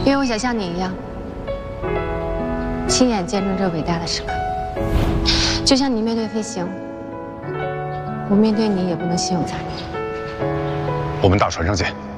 因为我想像你一样，亲眼见证这伟大的时刻。就像你面对飞行，我面对你也不能心有杂念。 我们大船上见。